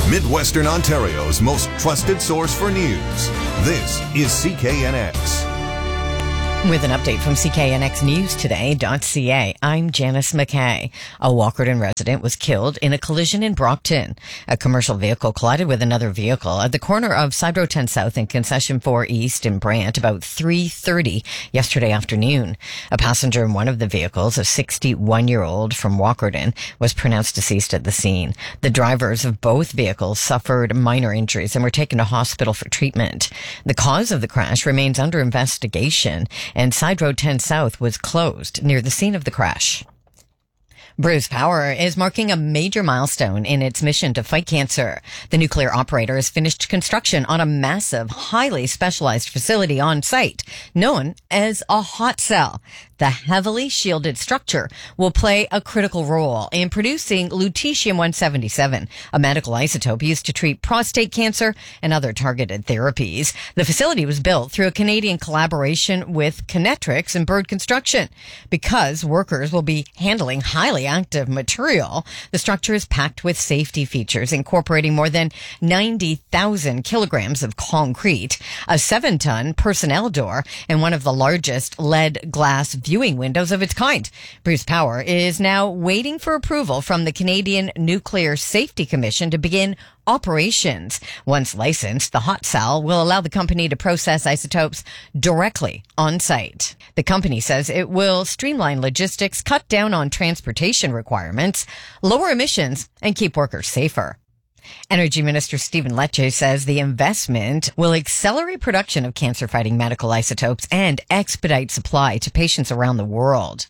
Midwestern Ontario's most trusted source for news. This is CKNX. With an update from CKNXNewsToday.ca, I'm Janice McKay. A Walkerton resident was killed in a collision in Brockton. A commercial vehicle collided with another vehicle at the corner of Side Road 10 South and Concession 4 East in Brant about 3:30 yesterday afternoon. A passenger in one of the vehicles, a 61-year-old from Walkerton, was pronounced deceased at the scene. The drivers of both vehicles suffered minor injuries and were taken to hospital for treatment. The cause of the crash remains under investigation, and Side Road 10 South was closed near the scene of the crash. Bruce Power is marking a major milestone in its mission to fight cancer. The nuclear operator has finished construction on a massive, highly specialized facility on site, known as a hot cell. The heavily shielded structure will play a critical role in producing lutetium-177, a medical isotope used to treat prostate cancer and other targeted therapies. The facility was built through a Canadian collaboration with Kinetrix and Bird Construction. Because workers will be handling highly active material, the structure is packed with safety features, incorporating more than 90,000 kilograms of concrete, a 7-ton personnel door, and one of the largest lead glass viewing windows of its kind. Bruce Power is now waiting for approval from the Canadian Nuclear Safety Commission to begin operations. Once licensed, the hot cell will allow the company to process isotopes directly on site. The company says it will streamline logistics, cut down on transportation requirements, lower emissions, and keep workers safer. Energy Minister Stephen Lecce says the investment will accelerate production of cancer-fighting medical isotopes and expedite supply to patients around the world.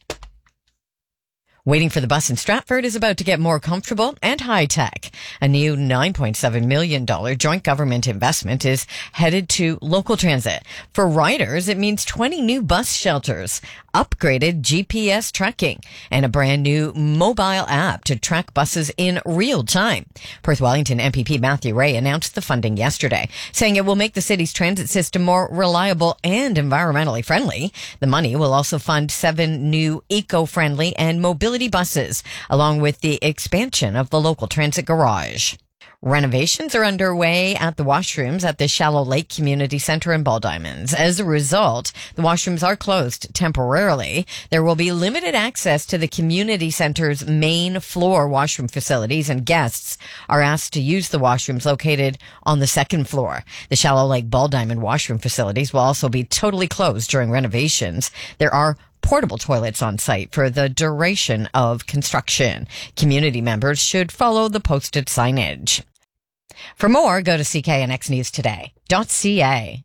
Waiting for the bus in Stratford is about to get more comfortable and high-tech. A new $9.7 million joint government investment is headed to local transit. For riders, it means 20 new bus shelters, upgraded GPS tracking, and a brand new mobile app to track buses in real time. Perth Wellington MPP Matthew Ray announced the funding yesterday, saying it will make the city's transit system more reliable and environmentally friendly. The money will also fund 7 new eco-friendly and mobility buses, along with the expansion of the local transit garage. Renovations are underway at the washrooms at the Shallow Lake Community Centre in Baldiamond. As a result, the washrooms are closed temporarily. There will be limited access to the community centre's main floor washroom facilities, and guests are asked to use the washrooms located on the second floor. The Shallow Lake Baldiamond washroom facilities will also be totally closed during renovations. There are portable toilets on site for the duration of construction. Community members should follow the posted signage. For more, go to CKNXNewsToday.ca.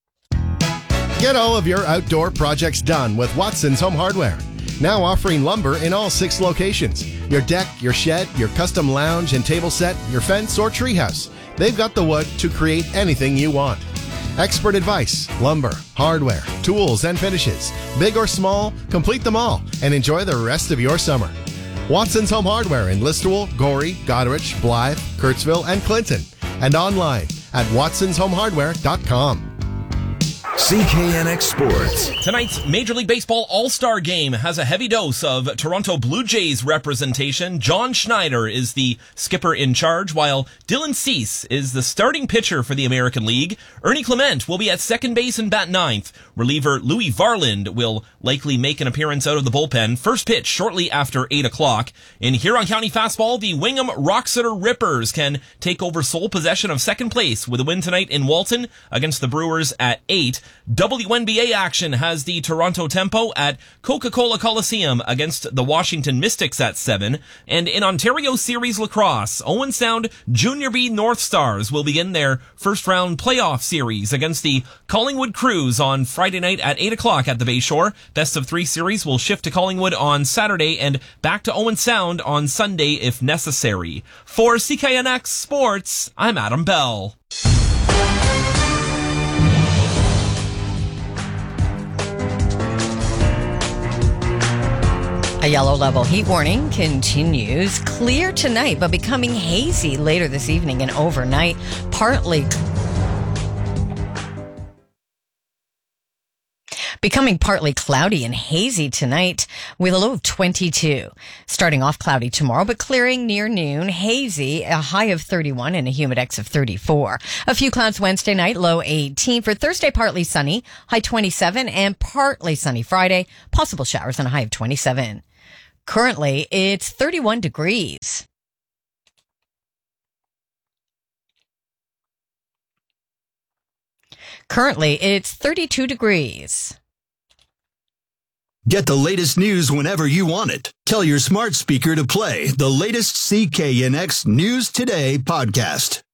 Get all of your outdoor projects done with Watson's Home Hardware. Now offering lumber in all 6 locations. Your deck, your shed, your custom lounge and table set, your fence or treehouse. They've got the wood to create anything you want. Expert advice, lumber, hardware, tools, and finishes. Big or small, complete them all and enjoy the rest of your summer. Watson's Home Hardware in Listowel, Gorey, Goderich, Blythe, Kurtzville, and Clinton. And online at watsonshomehardware.com. CKNX Sports. Tonight's Major League Baseball All-Star Game has a heavy dose of Toronto Blue Jays representation. John Schneider is the skipper in charge, while Dylan Cease is the starting pitcher for the American League. Ernie Clement will be at second base and bat ninth. Reliever Louis Varland will likely make an appearance out of the bullpen. First pitch shortly after 8 o'clock. In Huron County Fastball, the Wingham Roxeter Rippers can take over sole possession of second place with a win tonight in Walton against the Brewers at 8. WNBA action has the Toronto Tempo at Coca-Cola Coliseum against the Washington Mystics at 7. And in Ontario Series Lacrosse, Owen Sound Junior B North Stars will begin their first round playoff series against the Collingwood Crews on Friday night at 8 o'clock at the Bayshore. Best of 3 series will shift to Collingwood on Saturday and back to Owen Sound on Sunday if necessary. For CKNX Sports, I'm Adam Bell. A yellow level heat warning continues. Clear tonight, but becoming hazy later this evening and overnight. Becoming partly cloudy and hazy tonight with a low of 22. Starting off cloudy tomorrow, but clearing near noon. Hazy, a high of 31 and a humidex of 34. A few clouds Wednesday night, low 18. For Thursday, partly sunny, high 27, and partly sunny Friday. Possible showers and a high of 27. Currently, it's 31 degrees. Currently, it's 32 degrees. Get the latest news whenever you want it. Tell your smart speaker to play the latest CKNX News Today podcast.